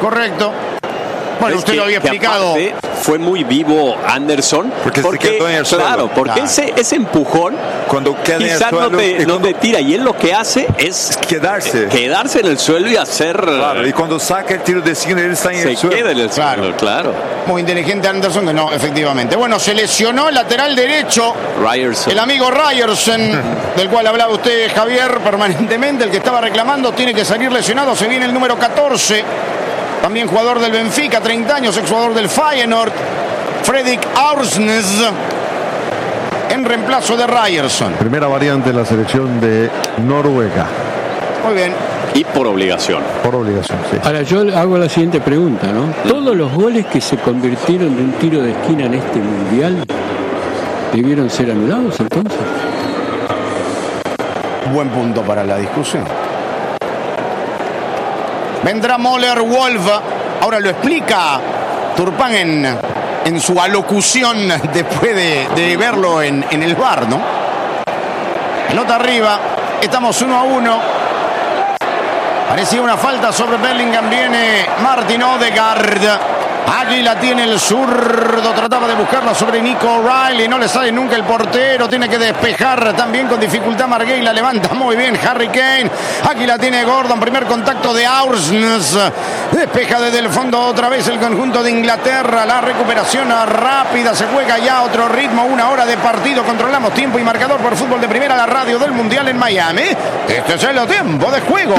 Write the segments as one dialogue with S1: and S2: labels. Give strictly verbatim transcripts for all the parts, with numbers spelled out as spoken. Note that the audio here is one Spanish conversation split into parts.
S1: Correcto. Bueno, usted
S2: que,
S1: lo había explicado.
S2: Fue muy vivo Anderson.
S3: Porque,
S2: porque
S3: se quedó en el
S2: claro,
S3: suelo.
S2: porque
S1: Claro.
S2: Ese, ese empujón
S3: cuando queda en el
S2: quizás
S3: suelo,
S2: no te,
S3: y
S2: no
S3: cuando,
S2: te tira. Y él lo que hace es
S3: quedarse.
S2: quedarse en el suelo y hacer.
S3: Claro, y cuando saca el tiro de esquina, él está en
S2: se
S3: el suelo.
S2: queda en el
S1: Claro.
S2: suelo, claro.
S1: Muy inteligente Anderson, que no, efectivamente. Bueno, se lesionó el lateral derecho.
S2: Ryerson.
S1: El amigo Ryerson, del cual hablaba usted, Javier, permanentemente, el que estaba reclamando, tiene que salir lesionado. Se viene el número catorce. También jugador del Benfica, treinta años, exjugador del Feyenoord, Fredrik Aursnes, en reemplazo de Ryerson.
S4: Primera variante en la selección de Noruega.
S1: Muy bien.
S2: Y por obligación.
S4: Por obligación, sí.
S5: Ahora yo hago la siguiente pregunta, ¿no? ¿Todos los goles que se convirtieron de un tiro de esquina en este mundial debieron ser anulados entonces?
S1: Buen punto para la discusión. Vendrá Möller Wolf. Ahora lo explica Turpán en, en su alocución después de, de verlo en, en el V A R, ¿no? Pelota arriba. Estamos uno a uno. Parecía una falta sobre Bellingham. Viene Martin Odegaard. Allí la tiene el zurdo. Trataba de buscarla sobre Nico O'Reilly. No le sale nunca el portero. Tiene que despejar también con dificultad. Marguerite la levanta muy bien. Harry Kane. Aquí la tiene Gordon. Primer contacto de Aursnes. Despeja desde el fondo otra vez el conjunto de Inglaterra. La recuperación rápida. Se juega ya otro ritmo. Una hora de partido. Controlamos tiempo y marcador por Fútbol de Primera, la radio del Mundial en Miami. Este es el tiempo de juego.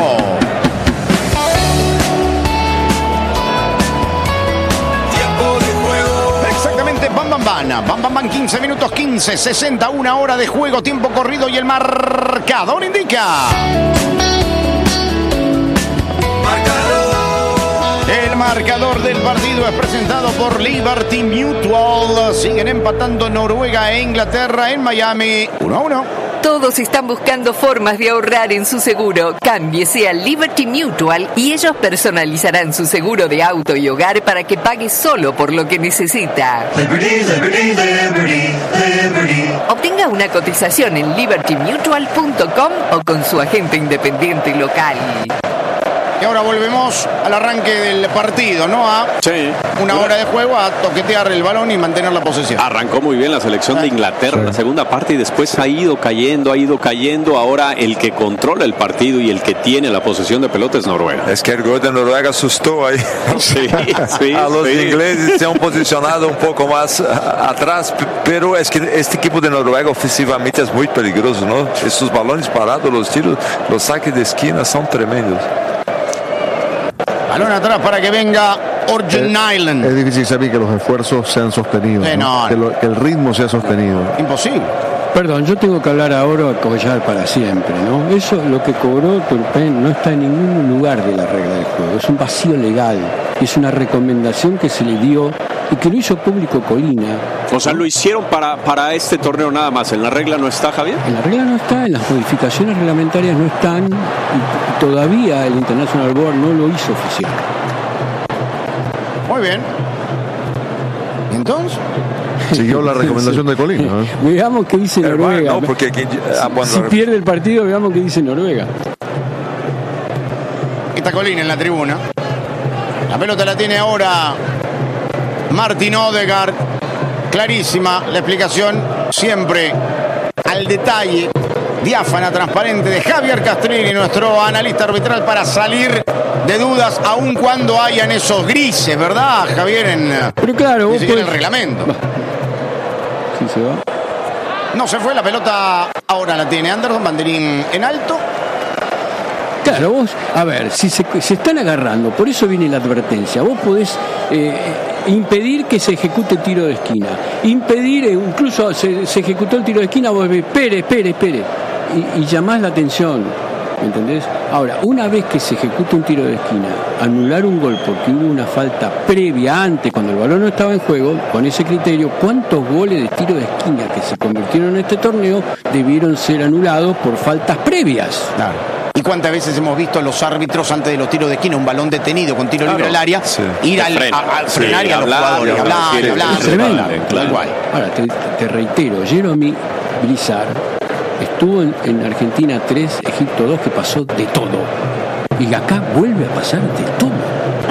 S1: Bam, bam, bam, bam, bam, bam, quince minutos, quince, sesenta, una hora de juego, tiempo corrido y el marcador indica. El marcador del partido es presentado por Liberty Mutual. Siguen empatando Noruega e Inglaterra en Miami, uno a uno.
S6: Todos están buscando formas de ahorrar en su seguro. Cámbiese a Liberty Mutual y ellos personalizarán su seguro de auto y hogar para que pague solo por lo que necesita.
S7: Liberty, liberty, liberty, liberty.
S6: Obtenga una cotización en liberty mutual punto com o con su agente independiente local.
S1: Y ahora volvemos al arranque del partido, ¿no? A
S2: sí.
S1: una hora de juego, a toquetear el balón y mantener la posesión.
S2: Arrancó muy bien la selección de Inglaterra en la segunda parte y después ha ido cayendo, ha ido cayendo. Ahora el que controla el partido y el que tiene la posesión de pelota es Noruega.
S3: Es que el gol de Noruega asustó ahí.
S2: Sí, sí,
S3: a los
S2: sí.
S3: ingleses se han posicionado un poco más a, atrás, pero es que este equipo de Noruega ofensivamente es muy peligroso, ¿no? Esos balones parados, los tiros, los saques de esquina son tremendos.
S1: Balón atrás para que venga Orjan Nyland.
S4: Es difícil saber que los esfuerzos sean sostenidos,
S1: Eh,
S4: ¿no?
S1: no,
S4: Que, lo- que el ritmo sea sostenido.
S1: Imposible.
S5: Perdón, yo tengo que hablar ahora a collar para siempre, ¿no? Eso, lo que cobró Turpin, no está en ningún lugar de la regla del juego. Es un vacío legal. Es una recomendación que se le dio y que lo hizo público Colina.
S2: O sea, lo hicieron para, para este torneo nada más. ¿En la regla no está, Javier?
S5: En la regla no está, en las modificaciones reglamentarias no están y todavía el International Board no lo hizo oficial.
S1: Muy bien. ¿Y entonces?
S4: Siguió la recomendación de Colina, ¿eh?
S5: Veamos qué dice
S3: El
S5: Noruega.
S3: V A R, no, porque aquí- ah, bueno,
S5: si pierde el partido, veamos qué dice Noruega.
S1: Está Colina en la tribuna. La pelota la tiene ahora Martin Odegaard. Clarísima la explicación, siempre al detalle, diáfana, transparente, de Javier Castrini, nuestro analista arbitral, para salir de dudas, aun cuando hayan esos grises, ¿verdad, Javier? En,
S5: Pero claro,
S1: ni
S5: vos
S1: siquiera en el
S5: podés-
S1: reglamento.
S5: Sí, se va.
S1: No se fue la pelota, ahora la tiene Anderson, banderín en alto.
S5: Claro, vos, a ver, si se, se están agarrando, por eso viene la advertencia. Vos podés eh, impedir que se ejecute el tiro de esquina. Impedir, eh, incluso se, se ejecutó el tiro de esquina, vos ves, espere, espere, espere. Y, y llamás la atención, ¿me entendés? Ahora, una vez que se ejecuta un tiro de esquina, anular un gol porque hubo una falta previa antes, cuando el balón no estaba en juego, con ese criterio, ¿cuántos goles de tiro de esquina que se convirtieron en este torneo debieron ser anulados por faltas previas?
S1: Claro. ¿Y cuántas veces hemos visto a los árbitros antes de los tiros de esquina, un balón detenido con tiro
S2: Claro.
S1: libre al área,
S3: Sí.
S1: ir al,
S2: Frena.
S1: a, a
S2: Sí,
S1: frenar y a los
S2: hablar,
S1: jugadores,
S2: hablar,
S1: hablar,
S2: sí,
S1: hablar,
S2: sí,
S5: tremendo.
S2: sí,
S1: tal cual.
S5: Ahora, te, te reitero, Jeremy Blizzard estuvo en, en Argentina tres, Egipto dos, que pasó de todo. Y acá vuelve a pasar de todo.